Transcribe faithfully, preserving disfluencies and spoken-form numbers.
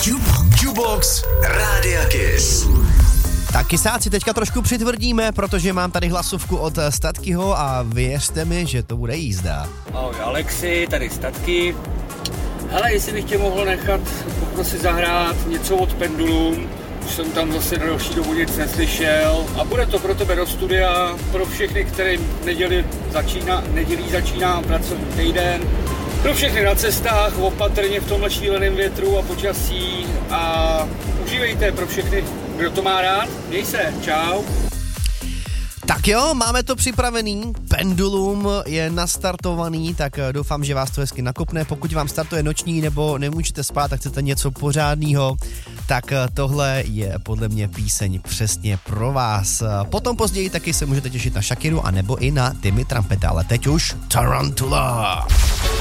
Jukebox Rádia Kiss. Tak kysáci, teďka trošku přitvrdíme, protože mám tady hlasovku od Statkyho a věřte mi, že to bude jízda. Ahoj Alexi, tady Statky. Hele, jestli bych tě mohl nechat poprosit zahrát něco od Pendulum, už jsem tam zase na další dobu nic neslyšel a bude to pro tebe do studia, pro všechny, kterým neděli začíná, nedělí začíná pracovní týden, pro všechny na cestách, opatrně v tomhle šíleném větru a počasí a užívejte pro všechny, kdo to má rád. Měj se, čau. Tak jo, máme to připravený, Pendulum je nastartovaný, tak doufám, že vás to hezky nakopne. Pokud vám startuje noční nebo nemůžete spát a chcete něco pořádného, tak tohle je podle mě píseň přesně pro vás. Potom později taky se můžete těšit na Shakiru a nebo i na Timmy Trumpeta, ale teď už Tarantula.